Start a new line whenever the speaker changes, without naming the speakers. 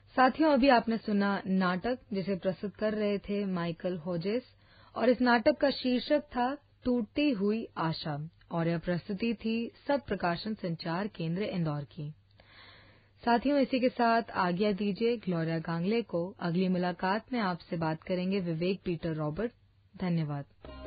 साथियों, अभी आपने सुना नाटक जिसे प्रस्तुत कर रहे थे माइकल होजेस और इस नाटक का शीर्षक था टूटती हुई आशा और यह प्रस्तुति थी सत प्रकाशन संचार केंद्र इंदौर की। साथियों, इसी के साथ आज्ञा दीजिए ग्लोरिया गांगले को। अगली मुलाकात में आपसे बात करेंगे विवेक पीटर रॉबर्ट। धन्यवाद।